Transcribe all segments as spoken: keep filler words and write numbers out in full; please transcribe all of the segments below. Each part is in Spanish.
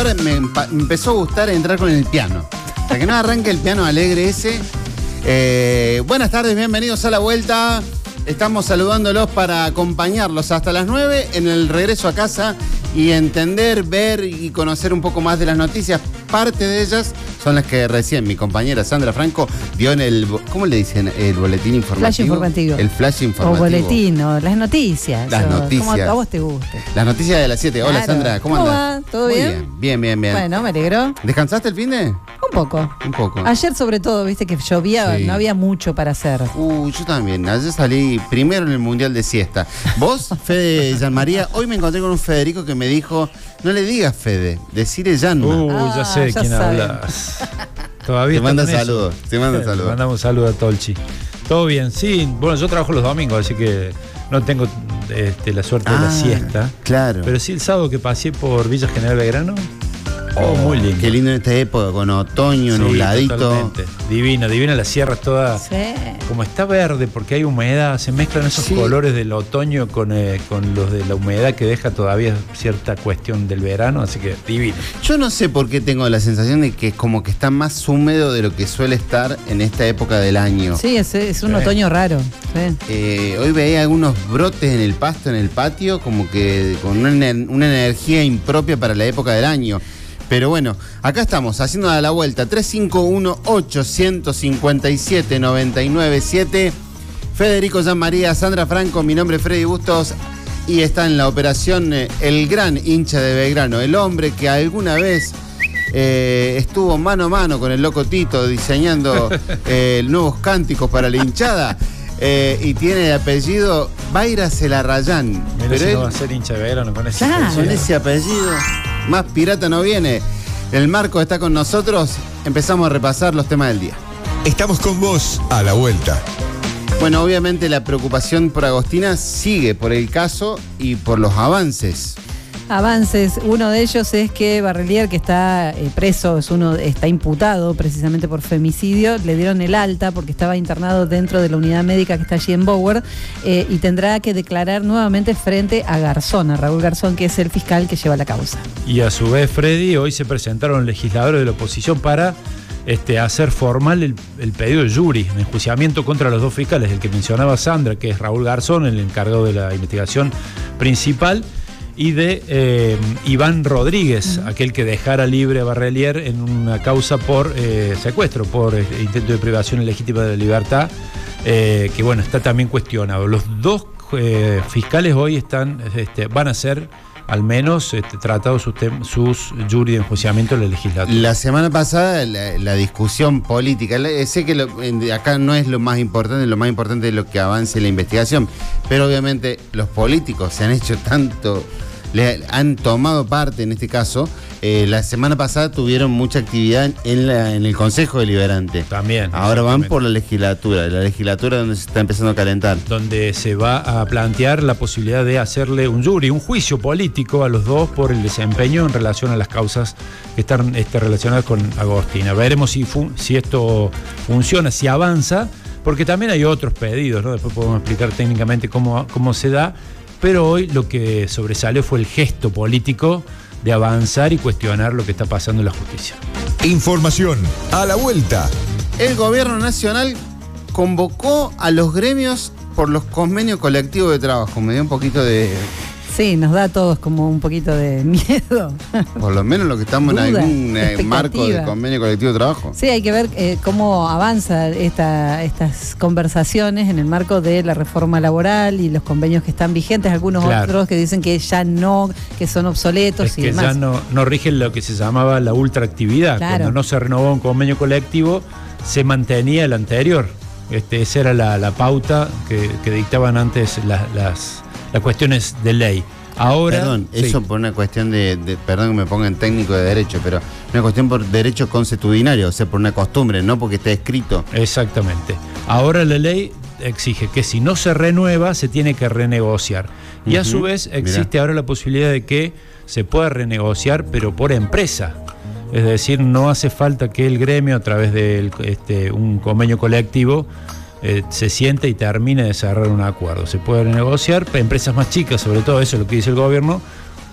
ahora me, empa- me empezó a gustar entrar con el piano. Hasta que no arranque el piano alegre ese. Eh, buenas tardes, bienvenidos a La Vuelta. Estamos saludándolos para acompañarlos hasta las nueve en el regreso a casa y entender, ver y conocer un poco más de las noticias. Parte de ellas son las que recién mi compañera Sandra Franco dio en el, ¿cómo le dicen? El boletín informativo. Flash informativo. El flash informativo. O boletín, o las noticias. Las o, noticias. Como a vos te guste. Las noticias de las siete. Hola, Claro. Sandra, ¿cómo, ¿Cómo andás? va? ¿Todo Muy bien? Bien, bien, bien. Bueno, me alegro. ¿Descansaste el fin de? Un poco. Un poco. Ayer sobre todo, viste que llovía, Sí. no había mucho para hacer. Uy, yo también. Ayer salí primero en el Mundial de Siesta. Vos, Fede Yanmaría, hoy me encontré con un Federico que me dijo, no le digas Fede, decile Yanma. Uh, Ah, ya sé de ya quién saben. hablas. Todavía Te está manda con eso. saludos, te manda Le saludos. Mandamos saludos a Tolchi. Todo bien, sí. Bueno, yo trabajo los domingos, así que no tengo este, la suerte de la Ah, siesta. Claro. Pero sí, el sábado que pasé por Villa General Belgrano. Oh, muy lindo. Qué lindo en esta época, con otoño, Sí, nubladito. totalmente. Divina, divina las sierras todas. Sí. Como está verde porque hay humedad, se mezclan esos Sí. colores del otoño con, eh, con los de la humedad que deja todavía cierta cuestión del verano, así que divino. Yo no sé por qué tengo la sensación de que como que está más húmedo de lo que suele estar en esta época del año. Sí, es, es un Sí. otoño raro. Sí. Eh, hoy veía algunos brotes en el pasto, en el patio, como que con una, ener- una energía impropia para la época del año. Pero bueno, acá estamos, haciendo a la vuelta. tres cinco uno, ocho cinco siete, nueve nueve siete. Federico Yanmaría, Sandra Franco, mi nombre es Freddy Bustos. Y está en la operación eh, el gran hincha de Belgrano, el hombre que alguna vez eh, estuvo mano a mano con el loco Tito diseñando eh, nuevos cánticos para la hinchada. Eh, y tiene de apellido Bayra Celarrayán. Mira Pero si él, no va a ser hincha de Belgrano con ese Claro. con apellido. ese apellido, más pirata no viene. El Marco está con nosotros. Empezamos a repasar los temas del día. Estamos con vos a la vuelta. Bueno, obviamente la preocupación por Agostina sigue por el caso y por los avances. Avances, uno de ellos es que Barrelier, que está eh, preso, es uno, está imputado precisamente por femicidio, le dieron el alta porque estaba internado dentro de la unidad médica que está allí en Bower eh, y tendrá que declarar nuevamente frente a Garzón, a Raúl Garzón, que es el fiscal que lleva la causa. Y a su vez, Freddy, hoy se presentaron legisladores de la oposición para este, hacer formal el, el pedido de jury, de enjuiciamiento contra los dos fiscales, el que mencionaba Sandra, que es Raúl Garzón, el encargado de la investigación principal, y de eh, Iván Rodríguez, uh-huh. aquel que dejara libre a Barrelier en una causa por eh, secuestro, por eh, intento de privación ilegítima de la libertad, eh, que bueno, está también cuestionado. Los dos eh, fiscales hoy están, este, van a ser al menos este, tratados sus, tem- sus jury de enjuiciamiento en la legislatura. La semana pasada la, la discusión política, la, sé que lo, en, acá no es lo más importante, lo más importante es lo que avance la investigación, pero obviamente los políticos se han hecho tanto, le han tomado parte en este caso. Eh, la semana pasada tuvieron mucha actividad en, la, en el Consejo Deliberante. También. Ahora van por la legislatura, la legislatura donde se está empezando a calentar. Donde se va a plantear la posibilidad de hacerle un jury, un juicio político a los dos por el desempeño en relación a las causas que están este, relacionadas con Agostina. Veremos si, fu- si esto funciona, si avanza, porque también hay otros pedidos, ¿no? Después podemos explicar técnicamente cómo, cómo se da, pero hoy lo que sobresalió fue el gesto político de avanzar y cuestionar lo que está pasando en la justicia. Información a la vuelta. El gobierno nacional convocó a los gremios por los convenios colectivos de trabajo. Me dio un poquito de... Sí, nos da a todos como un poquito de miedo. Por lo menos lo que estamos Duda, en algún eh, marco de expectativa. convenio colectivo de trabajo. Sí, hay que ver eh, cómo avanza esta, estas conversaciones en el marco de la reforma laboral y los convenios que están vigentes, algunos Claro. otros que dicen que ya no, que son obsoletos Es y que demás. ya no, no rige lo que se llamaba la ultraactividad. Claro. Cuando no se renovó un convenio colectivo, se mantenía el anterior. Este, esa era la, la pauta que, que dictaban antes la- las, las cuestiones de ley. Ahora, Perdón, sí. eso por una cuestión de, de- perdón que me ponga en técnico de derecho, pero una cuestión por derecho consuetudinario, o sea, por una costumbre, no porque esté escrito. Exactamente. Ahora la ley exige que si no se renueva, se tiene que renegociar. Y a Ujú, su vez existe mirá. ahora la posibilidad de que se pueda renegociar, pero por empresa. Es decir, no hace falta que el gremio, a través de este, un convenio colectivo, eh, se siente y termine de cerrar un acuerdo. Se puede renegociar, empresas más chicas, sobre todo, eso es lo que dice el gobierno,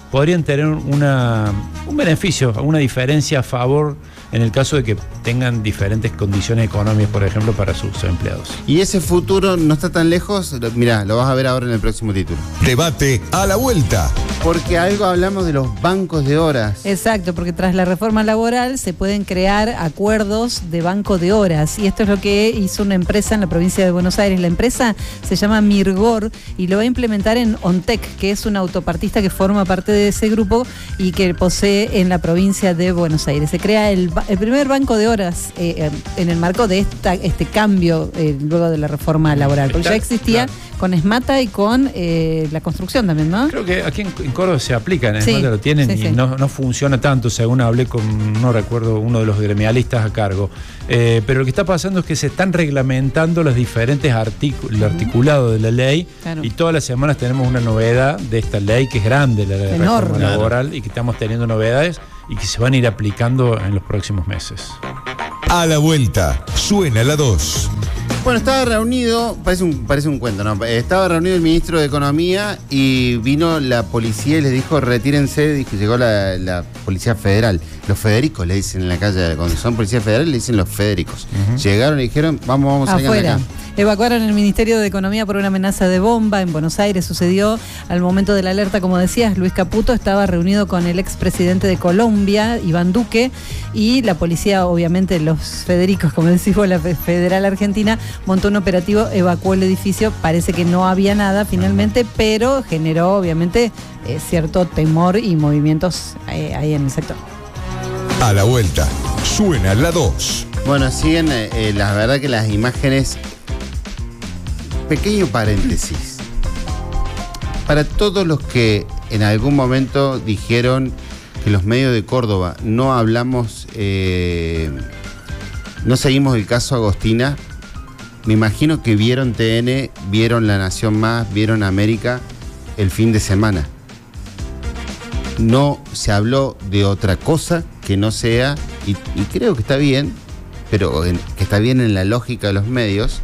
podrían tener una, un beneficio, una diferencia a favor en el caso de que tengan diferentes condiciones económicas, por ejemplo, para sus empleados. Y ese futuro no está tan lejos. Mirá, lo vas a ver ahora en el próximo título. Debate a la vuelta. Porque algo hablamos de los bancos de horas. Exacto, porque tras la reforma laboral se pueden crear acuerdos de banco de horas. Y esto es lo que hizo una empresa en la provincia de Buenos Aires. La empresa se llama Mirgor y lo va a implementar en ONTEC, que es una autopartista que forma parte de ese grupo y que posee en la provincia de Buenos Aires. Se crea el, el primer banco de horas eh, en el marco de esta, este cambio eh, luego de la reforma laboral. Porque Está, ya existía claro. con ESMATA y con eh, la construcción también, ¿no? Creo que aquí en, en Córdoba se aplican, en Sí, Esmalta lo tienen sí, y sí. No, no funciona tanto, según hablé con, no recuerdo, uno de los gremialistas a cargo. Eh, pero lo que está pasando es que se están reglamentando los diferentes artículos, el articulado de la ley, Claro. y todas las semanas tenemos una novedad de esta ley que es grande, la de Enorme. reforma laboral, y que estamos teniendo novedades y que se van a ir aplicando en los próximos meses. A la vuelta, suena la dos. Bueno, estaba reunido, parece un, parece un cuento, ¿no? Estaba reunido el ministro de Economía y vino la policía y les dijo, retírense, dijo, llegó la, la policía federal. Los Federicos le dicen en la calle, cuando son policías federales le dicen los Federicos. Uh-huh. Llegaron y dijeron, vamos, vamos, salgan de Afuera. acá. Evacuaron el Ministerio de Economía por una amenaza de bomba en Buenos Aires. Sucedió al momento de la alerta, como decías, Luis Caputo estaba reunido con el expresidente de Colombia, Iván Duque, y la policía, obviamente los Federicos, como decimos, la Federal Argentina, montó un operativo, evacuó el edificio. Parece que no había nada finalmente, pero generó, obviamente, eh, cierto temor y movimientos eh, ahí en el sector. A la vuelta, suena la dos. Bueno, siguen, eh, la verdad que las imágenes... Pequeño paréntesis. Para todos los que en algún momento dijeron que los medios de Córdoba no hablamos, eh, no seguimos el caso Agostina, me imagino que vieron T N, vieron La Nación Más, vieron América el fin de semana. No se habló de otra cosa que no sea, y, y creo que está bien, pero en, que está bien en la lógica de los medios,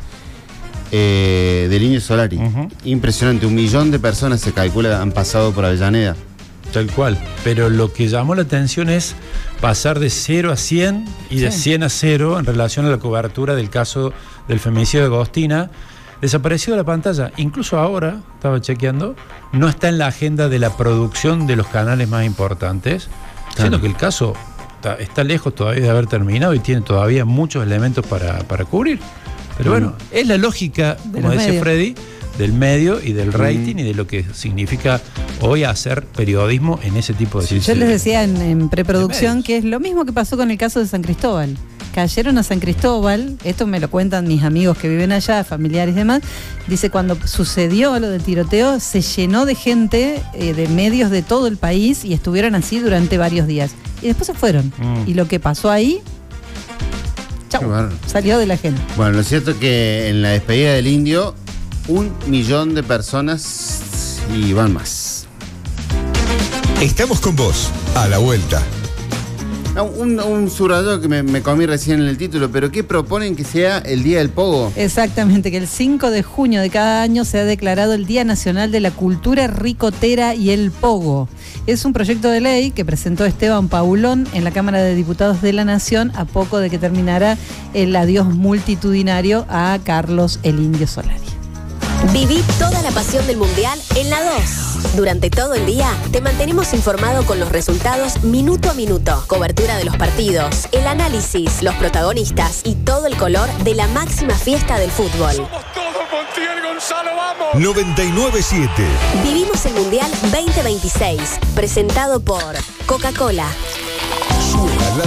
eh, del Indio Solari. Uh-huh. Impresionante, un millón de personas se calcula han pasado por Avellaneda. Tal cual, pero lo que llamó la atención es pasar de cero a cien y de sí. cien a cero en relación a la cobertura del caso del feminicidio de Agostina. Desapareció de la pantalla, incluso ahora, estaba chequeando, no está en la agenda de la producción de los canales más importantes, claro. Siendo que el caso está, está lejos todavía de haber terminado y tiene todavía muchos elementos para, para cubrir. Pero bueno, bueno, es la lógica, como decía medios. Freddy, del medio y del rating mm. y de lo que significa hoy hacer periodismo en ese tipo de situaciones. Yo les decía en, en preproducción que es lo mismo que pasó con el caso de San Cristóbal. Cayeron a San Cristóbal, esto me lo cuentan mis amigos que viven allá, familiares y demás. Dice, cuando sucedió lo del tiroteo, se llenó de gente, eh, de medios de todo el país, y estuvieron así durante varios días. Y después se fueron. Mm. Y lo que pasó ahí, chau, bueno. salió de la gente. Bueno, lo cierto es que en la despedida del Indio, un millón de personas y van más. Estamos con vos, a la vuelta. Un, un subrayado que me, me comí recién en el título, pero ¿qué proponen que sea el Día del Pogo? Exactamente, que el cinco de junio de cada año se ha declarado el Día Nacional de la Cultura Ricotera y el Pogo. Es un proyecto de ley que presentó Esteban Paulón en la Cámara de Diputados de la Nación a poco de que terminara el adiós multitudinario a Carlos el Indio Solari. Viví toda la pasión del Mundial en la dos. Durante todo el día te mantenemos informado con los resultados minuto a minuto, cobertura de los partidos, el análisis, los protagonistas y todo el color de la máxima fiesta del fútbol. Somos todos Montiel, Gonzalo, vamos. noventa y nueve siete. Vivimos el Mundial veinte veintiséis, presentado por Coca-Cola. Suena la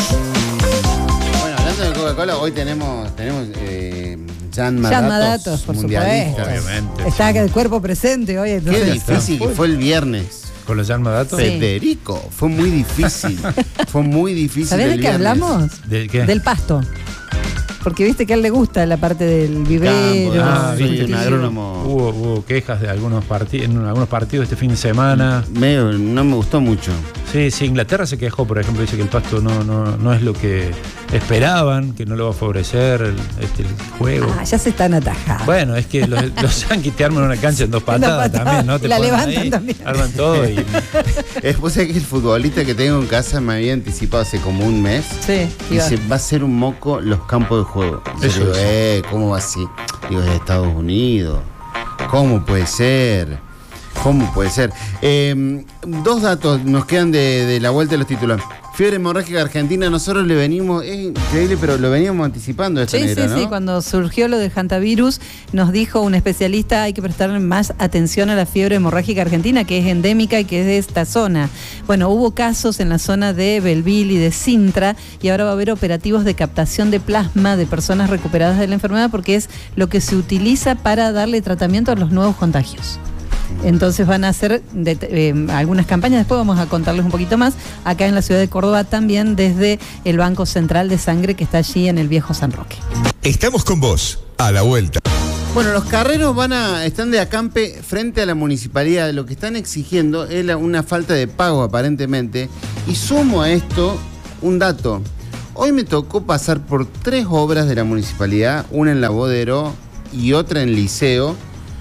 dos. Bueno, hablando de Coca-Cola, hoy tenemos tenemos eh, Jan Madatos, Jan Madatos, por supuesto. Obviamente. Está sí. el cuerpo presente hoy. Entonces. Qué difícil que fue el viernes. ¿Con los Jan Madatos? Sí. Federico, fue muy difícil. Fue muy difícil. ¿Sabés de qué viernes. hablamos? ¿De qué? Del pasto. Porque viste que a él le gusta la parte del vivero. Ah, soy viste, un agrónomo. Hubo, hubo quejas de algunos partidos, en algunos partidos este fin de semana. Me, no me gustó mucho. Sí, sí, Inglaterra se quejó, por ejemplo, dice que el pasto no, no, no es lo que esperaban, que no le va a favorecer el, este, el juego. Ah, ya se están atajando. Bueno, es que los, los Yankees te arman una cancha en dos patadas, patada, también, ¿no? Te la ponen levantan ahí, también. arman todo y... Después es que el futbolista que tengo en casa me había anticipado hace como un mes. Sí, dice, va a ser un moco los campos de juego. Yo Eso digo, es. eh, ¿cómo va así? Digo, es de Estados Unidos. ¿Cómo puede ser? ¿Cómo puede ser? Eh, dos datos nos quedan de, de la vuelta de los títulos. Fiebre hemorrágica argentina, nosotros le venimos, es increíble, pero lo veníamos anticipando esta Sí, negra, sí, ¿no? sí, cuando surgió lo del hantavirus, nos dijo un especialista, hay que prestarle más atención a la fiebre hemorrágica argentina, que es endémica y que es de esta zona. Bueno, hubo casos en la zona de Belville y de Sintra, y ahora va a haber operativos de captación de plasma de personas recuperadas de la enfermedad, porque es lo que se utiliza para darle tratamiento a los nuevos contagios. Entonces van a hacer de, eh, algunas campañas, después vamos a contarles un poquito más, acá en la ciudad de Córdoba también desde el Banco Central de Sangre que está allí en el Viejo San Roque. Estamos con vos, a la vuelta. Bueno, los carreros van a están de acampe frente a la municipalidad. Lo que están exigiendo es la, una falta de pago aparentemente. Y sumo a esto un dato. Hoy me tocó pasar por tres obras de la municipalidad, una en La Bodero y otra en Liceo,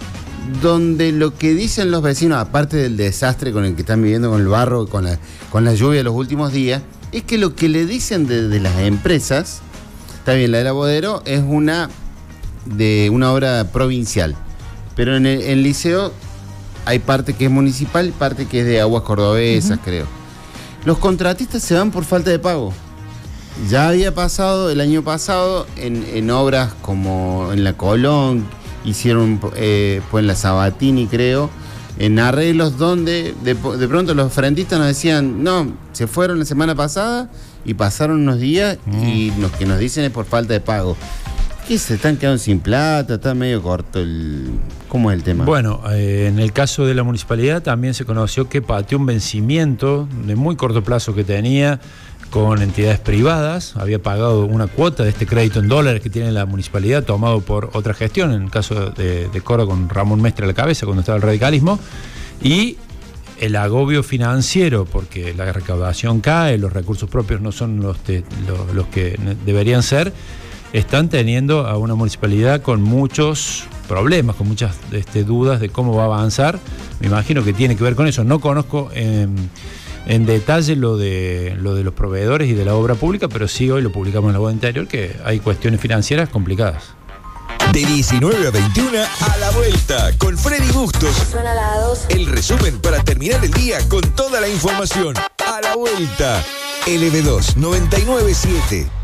donde lo que dicen los vecinos, aparte del desastre con el que están viviendo con el barro, con la, con la lluvia de los últimos días, es que lo que le dicen de, de las empresas, está bien, la de La Bodero es una de una obra provincial, pero en el en Liceo hay parte que es municipal y parte que es de Aguas Cordobesas, uh-huh. creo. Los contratistas se van por falta de pago. Ya había pasado el año pasado en, en obras como en la Colón, hicieron eh, pues en la Sabatini, creo, en arreglos donde de, de pronto los frentistas nos decían, no, se fueron la semana pasada y pasaron unos días mm. y lo que nos dicen es por falta de pago. ¿Qué? ¿Se están quedando sin plata? ¿Está medio corto el...? ¿Cómo es el tema? Bueno, eh, en el caso de la municipalidad también se conoció que pateó un vencimiento de muy corto plazo que tenía con entidades privadas, había pagado una cuota de este crédito en dólares que tiene la municipalidad, tomado por otra gestión, en el caso de, de Coro con Ramón Mestre a la cabeza, cuando estaba el radicalismo, y el agobio financiero, porque la recaudación cae, los recursos propios no son los, de, los, los que deberían ser, están teniendo a una municipalidad con muchos problemas, con muchas este, dudas de cómo va a avanzar. Me imagino que tiene que ver con eso. No conozco eh, en detalle lo de, lo de los proveedores y de la obra pública, pero sí hoy lo publicamos en la web anterior, que hay cuestiones financieras complicadas. De diecinueve a veintiuno, a la vuelta, con Freddy Bustos. Suena la dos. El resumen para terminar el día con toda la información. A la vuelta, L B dos noventa y nueve punto siete.